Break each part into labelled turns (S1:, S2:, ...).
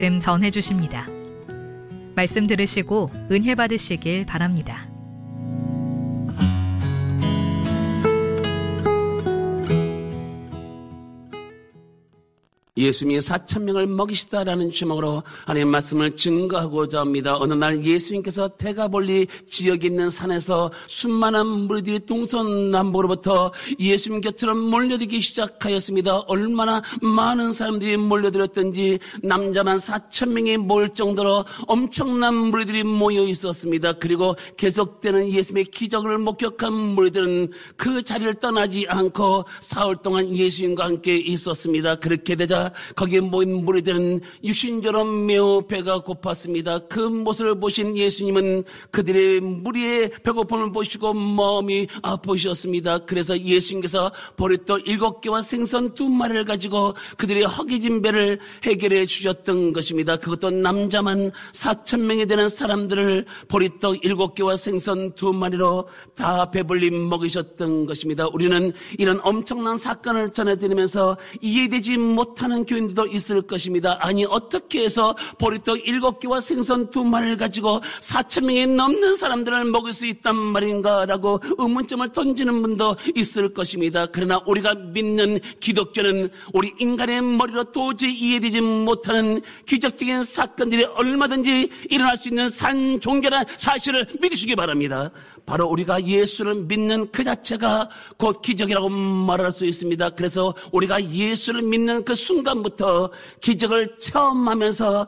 S1: 전해 주십니다. 말씀 들으시고 은혜 받으시길 바랍니다.
S2: 예수님이 4,000명을 먹이시다라는 제목으로 하나님의 말씀을 증거하고자 합니다. 어느 날 예수님께서 대가볼리 지역에 있는 산에서 수많은 무리들이 동서남북으로부터 예수님 곁으로 몰려들기 시작하였습니다. 얼마나 많은 사람들이 몰려들었던지 남자만 4,000명이 모일 정도로 엄청난 무리들이 모여 있었습니다. 그리고 계속되는 예수님의 기적을 목격한 무리들은 그 자리를 떠나지 않고 사흘 동안 예수님과 함께 있었습니다. 그렇게 되자 거기에 모인 무리들은 육신적으로 매우 배가 고팠습니다. 그 모습을 보신 예수님은 그들의 무리의 배고픔을 보시고 마음이 아프셨습니다. 그래서 예수님께서 보리떡 7개와 생선 2마리를 가지고 그들의 허기진 배를 해결해 주셨던 것입니다. 그것도 남자만 4,000명이 되는 사람들을 보리떡 7개와 생선 2마리로 다 배불리 먹이셨던 것입니다. 우리는 이런 엄청난 사건을 전해드리면서 이해되지 못하는 교인들도 있을 것입니다. 아니, 어떻게 해서 보리떡 7개와 생선 2마리를 가지고 4,000명이 넘는 사람들을 먹일 수 있단 말인가 라고 의문점을 던지는 분도 있을 것입니다. 그러나 우리가 믿는 기독교는 우리 인간의 머리로 도저히 이해되지 못하는 기적적인 사건들이 얼마든지 일어날 수 있는 산종결한 사실을 믿으시기 바랍니다. 바로 우리가 예수를 믿는 그 자체가 곧 기적이라고 말할 수 있습니다. 그래서 우리가 예수를 믿는 그 순간부터 기적을 체험하면서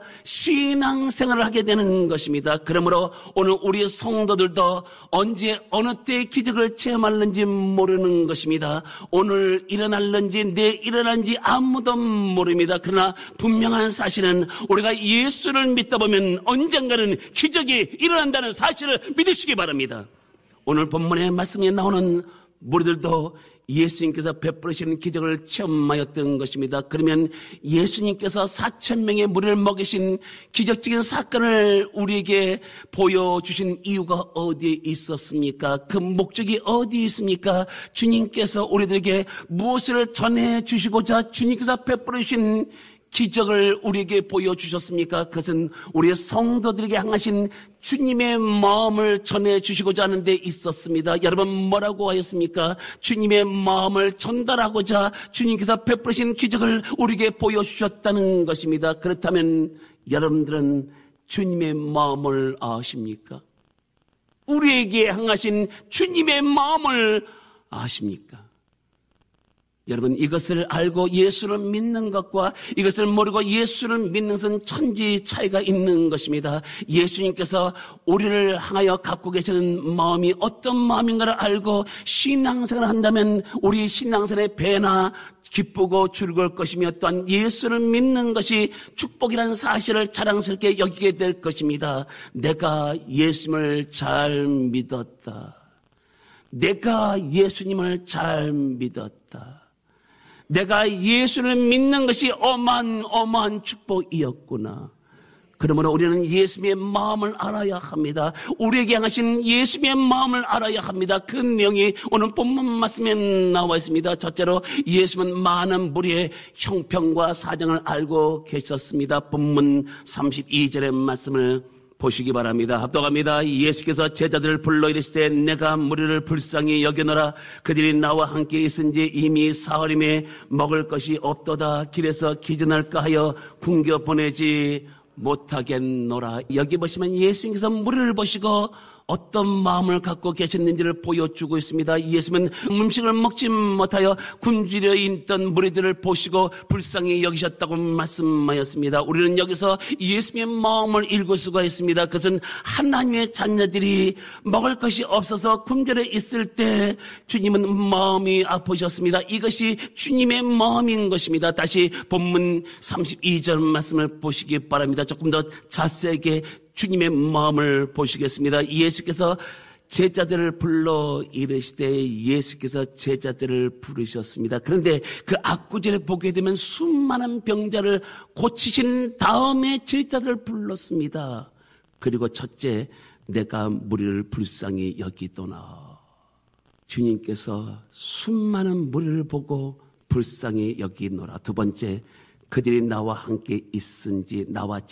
S2: 신앙생활을 하게 되는 것입니다. 그러므로 오늘 우리 성도들도 언제 어느 때 기적을 체험할는지 모르는 것입니다. 오늘 일어날는지 내일 일어날는지 아무도 모릅니다. 그러나 분명한 사실은 우리가 예수를 믿다 보면 언젠가는 기적이 일어난다는 사실을 믿으시기 바랍니다. 오늘 본문의 말씀에 나오는 무리들도 예수님께서 베풀으시는 기적을 체험하였던 것입니다. 그러면 예수님께서 4,000명의 무리를 먹이신 기적적인 사건을 우리에게 보여주신 이유가 어디에 있었습니까? 그 목적이 어디에 있습니까? 주님께서 우리들에게 무엇을 전해주시고자 주님께서 베풀으신 기적을 우리에게 보여주셨습니까? 그것은 우리 성도들에게 향하신 주님의 마음을 전해주시고자 하는 데 있었습니다. 여러분, 뭐라고 하였습니까? 주님의 마음을 전달하고자 주님께서 베푸신 기적을 우리에게 보여주셨다는 것입니다. 그렇다면 여러분들은 주님의 마음을 아십니까? 우리에게 향하신 주님의 마음을 아십니까? 여러분, 이것을 알고 예수를 믿는 것과 이것을 모르고 예수를 믿는 것은 천지 차이가 있는 것입니다. 예수님께서 우리를 향하여 갖고 계시는 마음이 어떤 마음인가를 알고 신앙생활을 한다면 우리 신앙생활의 배나 기쁘고 즐거울 것이며 또한 예수를 믿는 것이 축복이라는 사실을 자랑스럽게 여기게 될 것입니다. 내가 예수님을 잘 믿었다. 내가 예수님을 잘 믿었다. 내가 예수를 믿는 것이 어마어마한 축복이었구나. 그러므로 우리는 예수님의 마음을 알아야 합니다. 우리에게 향하신 예수님의 마음을 알아야 합니다. 그 내용이 오늘 본문 말씀에 나와 있습니다. 첫째로 예수님은 많은 무리의 형편과 사정을 알고 계셨습니다. 본문 32절의 말씀을 보시기 바랍니다. 합독합니다. 예수께서 제자들을 불러 이르시되 내가 무리를 불쌍히 여겨노라. 그들이 나와 함께 있은지 이미 사흘임에 먹을 것이 없도다. 길에서 기전할까 하여 굶겨 보내지 못하겠노라. 여기 보시면 예수님께서 무리를 보시고 어떤 마음을 갖고 계셨는지를 보여주고 있습니다. 예수님은 음식을 먹지 못하여 굶주려 있던 무리들을 보시고 불쌍히 여기셨다고 말씀하였습니다. 우리는 여기서 예수님의 마음을 읽을 수가 있습니다. 그것은 하나님의 자녀들이 먹을 것이 없어서 굶주려 있을 때 주님은 마음이 아프셨습니다. 이것이 주님의 마음인 것입니다. 다시 본문 32절 말씀을 보시기 바랍니다. 조금 더 자세하게 주님의 마음을 보시겠습니다. 예수께서 제자들을 불러 이르시되 예수께서 제자들을 부르셨습니다. 그런데 그 앞구절에 보게 되면 수많은 병자를 고치신 다음에 제자들을 불렀습니다. 그리고 첫째, 내가 무리를 불쌍히 여기도나. 주님께서 수많은 무리를 보고 불쌍히 여기노라. 두 번째, 그들이 나와 함께 있은지 나와